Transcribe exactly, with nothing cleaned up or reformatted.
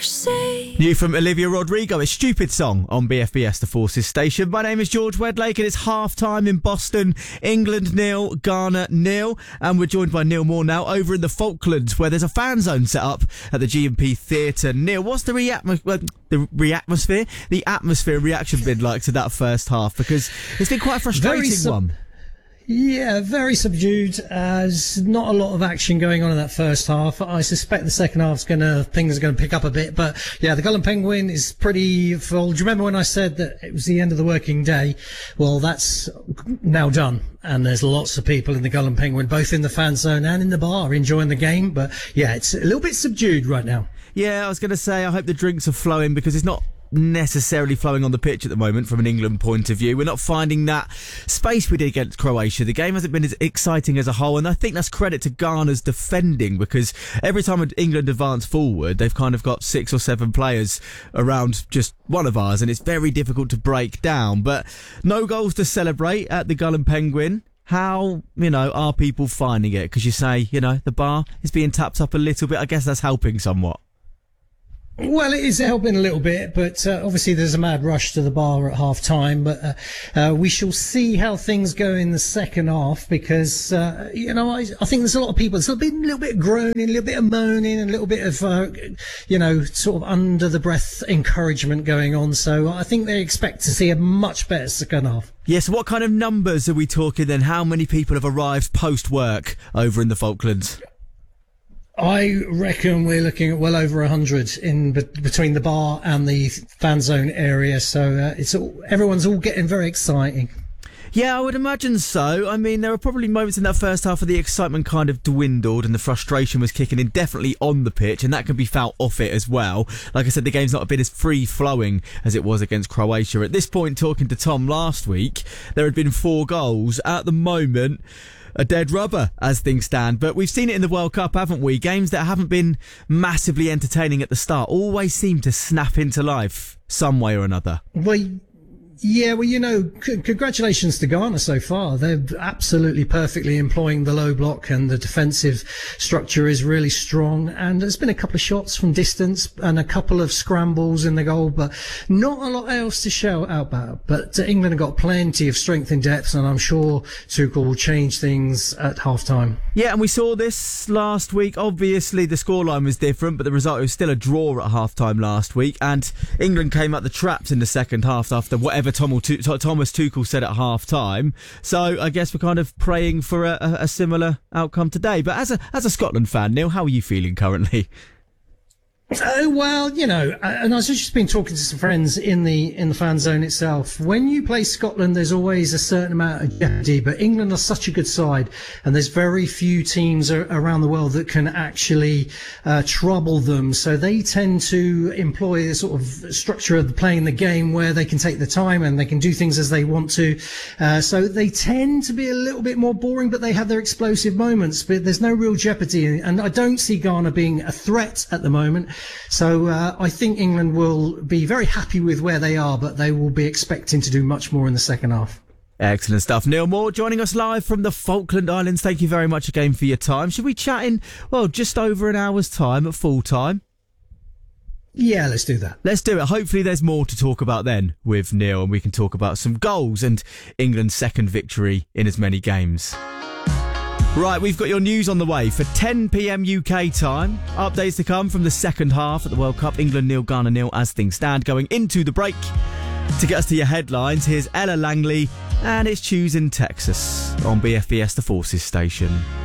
mercy. New from Olivia Rodrigo, a Stupid Song on B F B S, the Forces station. My name is George Wedlake and it's half-time in Boston. England nil, Ghana nil. And we're joined by Neil Moore now over in the Falklands, where there's a fan zone set up at the G and P Theatre. Neil, what's the, reatmo- well, the re-atmosphere? The atmosphere reaction been like to that first half? Because it's been quite a frustrating sub- one. Yeah, very subdued. Uh, there's not a lot of action going on in that first half. I suspect the second half's gonna things are gonna pick up a bit. But yeah, the Gull Penguin is pretty full. Do you remember when I said that it was the end of the working day? Well, that's now done, and there's lots of people in the Gull Penguin, both in the fan zone and in the bar, enjoying the game. But yeah, it's a little bit subdued right now. Yeah, I was gonna say I hope the drinks are flowing, because it's not necessarily flowing on the pitch at the moment from an England point of view. We're not finding that space we did against Croatia. The game hasn't been as exciting as a whole, and I think that's credit to Ghana's defending, because every time England advance forward, they've kind of got six or seven players around just one of ours, and it's very difficult to break down. But no goals to celebrate at the Gull Penguin. How, you know, are people finding it? Because you say, you know, the bar is being tapped up a little bit. I guess that's helping somewhat. Well, it is helping a little bit, but uh, obviously there's a mad rush to the bar at half time. But uh, uh, we shall see how things go in the second half, because, uh, you know, I, I think there's a lot of people. There's a, bit, a little bit of groaning, a little bit of moaning, and a little bit of, uh, you know, sort of under the breath encouragement going on. So I think they expect to see a much better second half. Yes, what kind of numbers are we talking then? How many people have arrived post-work over in the Falklands? I reckon we're looking at well over a hundred in be- between the bar and the fan zone area. So uh, it's all, everyone's all getting very exciting. Yeah, I would imagine so. I mean, there were probably moments in that first half where the excitement kind of dwindled and the frustration was kicking in, definitely on the pitch, and that can be felt off it as well. Like I said, the game's not been as free-flowing as it was against Croatia. At this point, talking to Tom last week, there had been four goals. At the moment, a dead rubber as things stand. But we've seen it in the World Cup, haven't we? Games that haven't been massively entertaining at the start always seem to snap into life some way or another. Well, yeah, well, you know, c- congratulations to Ghana so far. They're absolutely perfectly employing the low block, and the defensive structure is really strong. And there's been a couple of shots from distance and a couple of scrambles in the goal, but not a lot else to shout out about. But uh, England have got plenty of strength and depth, and I'm sure Tuchel will change things at half time. Yeah, and we saw this last week. Obviously, the scoreline was different, but the result was still a draw at half time last week. And England came out the traps in the second half after whatever Tom Thomas Tuchel said at half time. So I guess we're kind of praying for a, a similar outcome today. But as a as a Scotland fan, Neil, how are you feeling currently? Oh, well, you know, and I've just been talking to some friends in the in the fan zone itself. When you play Scotland, there's always a certain amount of jeopardy, but England are such a good side, and there's very few teams around the world that can actually uh, trouble them. So they tend to employ a sort of structure of playing the game where they can take the time and they can do things as they want to. Uh, so they tend to be a little bit more boring, but they have their explosive moments. But there's no real jeopardy, and I don't see Ghana being a threat at the moment. So uh, I think England will be very happy with where they are, but they will be expecting to do much more in the second half. Excellent stuff. Neil Moore joining us live from the Falkland Islands. Thank you very much again for your time. Should we chat in, well, just over an hour's time at full time? Yeah, let's do that. Let's do it. Hopefully there's more to talk about then with Neil, and we can talk about some goals and England's second victory in as many games. Right, we've got your news on the way for ten p.m. U K time. Updates to come from the second half at the World Cup. England nil, Ghana nil as things stand going into the break. To get us to your headlines, here's Ella Langley and it's Choosing Texas on B F B S, the Forces station.